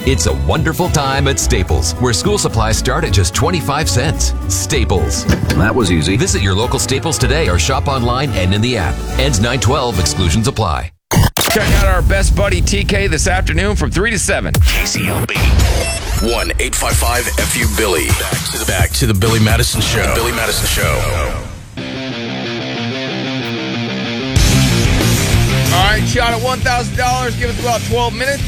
It's a wonderful time at Staples, where school supplies start at just 25 cents. Staples. That was easy. Visit your local Staples today or shop online and in the app. Ends 9/12. Exclusions apply. Check out our best buddy TK this afternoon from 3 to 7. KCLB. 1-855-FU-BILLY. Back to the Billy Madison Show. The Billy Madison Show. All right, shot at $1,000. Give us about 12 minutes.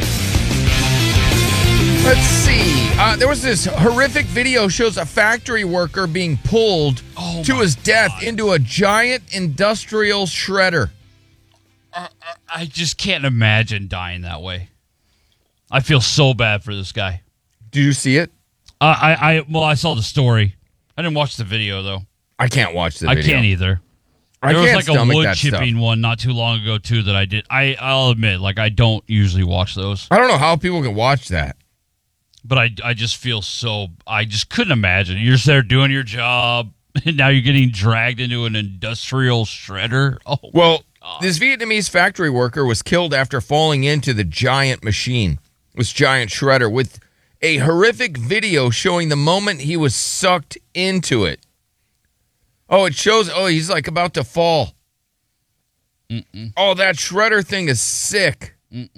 Let's see. There was this horrific video shows a factory worker being pulled to his death into a giant industrial shredder. I just can't imagine dying that way. I feel so bad for this guy. Did you see it? I saw the story. I didn't watch the video though. I can't watch the video. I can't either. I There can't was like a stomach wood that chipping stuff. one not too long ago too that I did. I'll admit, like I don't usually watch those, I don't know how people can watch that. but I just feel so. I just couldn't imagine. You're just there doing your job, and now you're getting dragged into an industrial shredder. Oh, Well, this Vietnamese factory worker was killed after falling into the giant machine, this giant shredder, with a horrific video showing the moment he was sucked into it. Oh, it shows, he's like about to fall. Oh, that shredder thing is sick.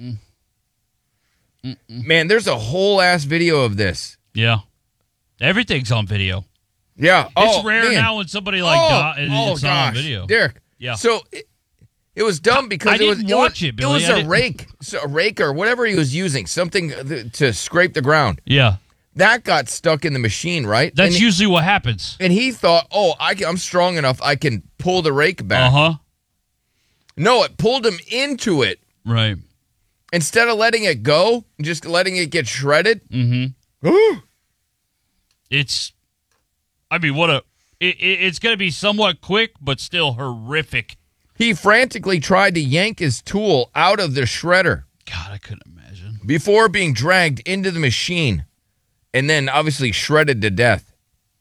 Man, there's a whole ass video of this. yeah. Everything's on video. Yeah. It's rare now when somebody dies. It's not on gosh. video. Derek. Yeah. So it was dumb because I didn't watch it, Billy. was a rake, a rake or whatever he was using, something to scrape the ground. Yeah. That got stuck in the machine, right? That's usually what happens. And he thought, I'm strong enough, I can pull the rake back. Uh-huh. No, it pulled him into it. Right. Instead of letting it go, just letting it get shredded. Mm-hmm. It's going to be somewhat quick, but still horrific. He frantically tried to yank his tool out of the shredder God, I couldn't imagine. before being dragged into the machine and then obviously shredded to death.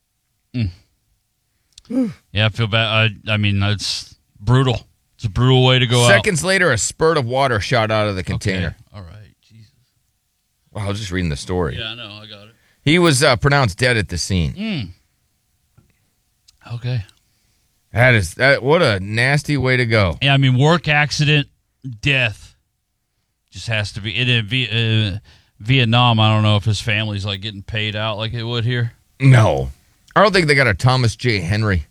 Yeah, I feel bad. I mean, it's brutal. It's a brutal way to go out. Seconds later, a spurt of water shot out of the container. Okay. All right. Jesus. Well, I was just reading the story. Yeah, I know. I got it. He was pronounced dead at the scene. Okay. What a nasty way to go. Yeah, I mean, work accident, death just has to be. In Vietnam, I don't know if his family's like getting paid out like it would here. No. I don't think they got a Thomas J. Henry.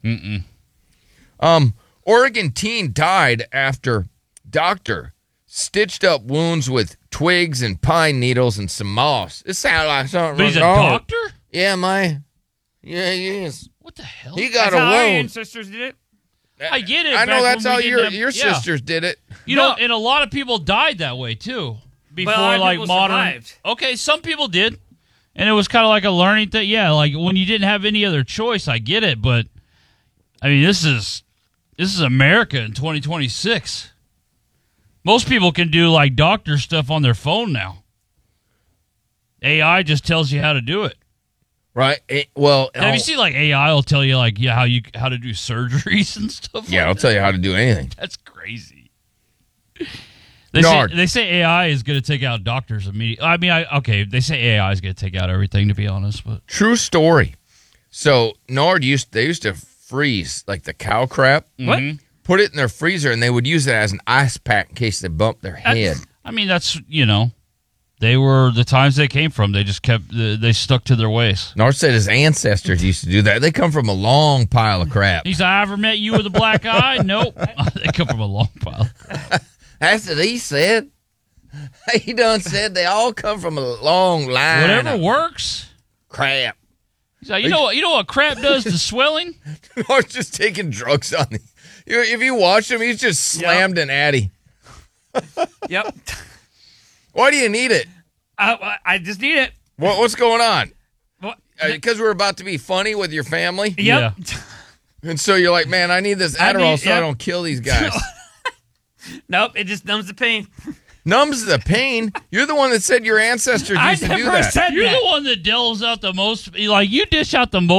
Oregon teen died after doctor stitched up wounds with twigs and pine needles and some moss. It sounds like something. But he's a wrong. doctor? Yeah, he is. What the hell? He got That's how our a wound. ancestors did it. I get it. I know back that's when how we did your them. your Yeah. sisters did it. You know, and a lot of people died that way too. Before But a lot of like people modern. survived. Okay, some people did, and it was kind of like a learning thing. Yeah, like when you didn't have any other choice. I get it, but I mean, this is America in 2026. Most people can do like doctor stuff on their phone now. AI just tells you how to do it. Right? Have you seen like AI will tell you like how to do surgeries and stuff? Yeah, like I'll that? tell you how to do anything. That's crazy. Nard. They say AI is going to take out doctors immediately. I mean, they say AI is going to take out everything, to be honest. But True story. So Nard used to freeze like the cow crap. What? Put it in their freezer, and they would use it as an ice pack in case they bumped their head. I mean, that's they were the times they came from. They just they stuck to their ways. Nard said his ancestors used to do that. They come from a long pile of crap. He's like, I ever met you with a black eye? Nope. They come from a long pile. That's what he said. He done said they all come from a long line. Whatever of works. crap. He's like, you know what crap does to swelling? Nard's just taking drugs on the. If you watch him, he's just slammed an Addy. Yep. Why do you need it? I just need it. What's going on? What? Because we're about to be funny with your family? Yep. Yeah. And so you're like, man, I need this Adderall so I don't kill these guys. Nope. It just numbs the pain. Numbs the pain? You're the one that said your ancestors I used to do never that. said You're that. the one that delves out the most. Like, you dish out the most.